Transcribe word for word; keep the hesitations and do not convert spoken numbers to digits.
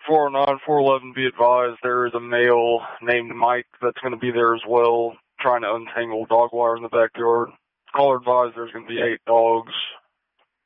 four oh nine, four eleven, be advised, there is a male named Mike that's going to be there as well, trying to untangle dog wire in the backyard. All advised, there's going to be eight dogs